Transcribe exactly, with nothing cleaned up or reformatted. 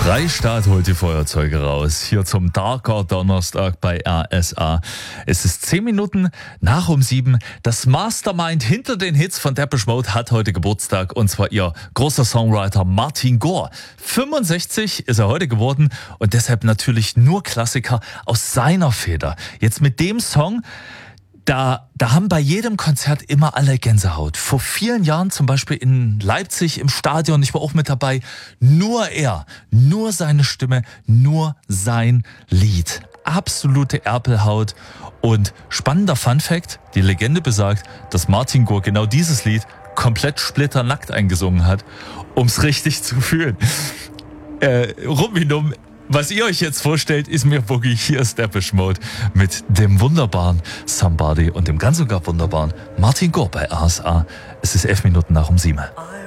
Freistaat holt die Feuerzeuge raus. Hier zum Darker Donnerstag bei R S A. Es ist zehn Minuten nach um sieben. Das Mastermind hinter den Hits von Depeche Mode hat heute Geburtstag. Und zwar ihr großer Songwriter Martin Gore. fünfundsechzig ist er heute geworden und deshalb natürlich nur Klassiker aus seiner Feder. Jetzt mit dem Song... Da, da haben bei jedem Konzert immer alle Gänsehaut. Vor vielen Jahren zum Beispiel in Leipzig im Stadion, ich war auch mit dabei, nur er, nur seine Stimme, nur sein Lied. Absolute Erpelhaut. Und spannender Funfact, die Legende besagt, dass Martin Gore genau dieses Lied komplett splitternackt eingesungen hat, um es richtig zu fühlen. Äh, Rumbinum. Was ihr euch jetzt vorstellt, ist mir Boogie. Hier ist Depeche Mode mit dem wunderbaren Somebody und dem ganz sogar wunderbaren Martin Gore bei R S A. Es ist elf Minuten nach um sieben.